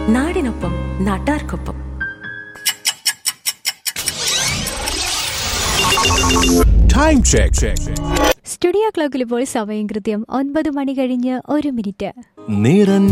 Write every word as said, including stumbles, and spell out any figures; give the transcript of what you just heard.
നാടിനൊപ്പം നാട്ടാർക്കൊപ്പം. Time check. Studio ക്ലോക്കിൽ ഇപ്പോൾ സമയം കൃത്യം ഒൻപത് മണി കഴിഞ്ഞ് ഒരു മിനിറ്റ്.